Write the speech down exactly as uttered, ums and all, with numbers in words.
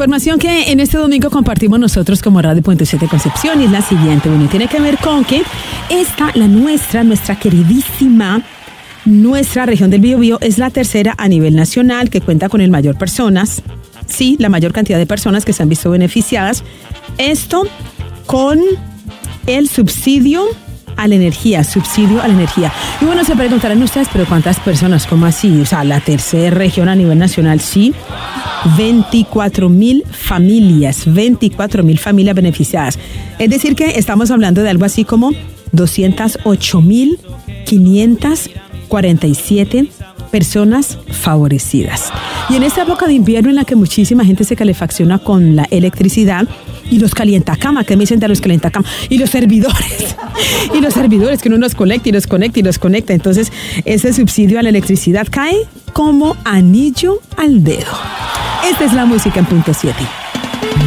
información que en este domingo compartimos nosotros como Radio Punto siete Concepción es la siguiente. Bueno, tiene que ver con que esta, la nuestra, nuestra queridísima, nuestra región del Biobío es la tercera a nivel nacional que cuenta con el mayor personas, sí, la mayor cantidad de personas que se han visto beneficiadas. Esto con el subsidio a la energía, subsidio a la energía. Y bueno, se preguntarán ustedes, pero ¿cuántas personas? ¿Cómo así? O sea, la tercera región a nivel nacional, sí. veinticuatro mil familias, veinticuatro mil familias beneficiadas. Es decir que estamos hablando de algo así como doscientas ocho mil quinientas cuarenta y siete personas favorecidas. Y en esta época de invierno en la que muchísima gente se calefacciona con la electricidad y los calientacama, ¿qué me dicen de los calientacama? Y los servidores, y los servidores que uno nos conecta y nos conecta y nos conecta. Entonces, ese subsidio a la electricidad cae como anillo al dedo. Esta es la música en Punto siete.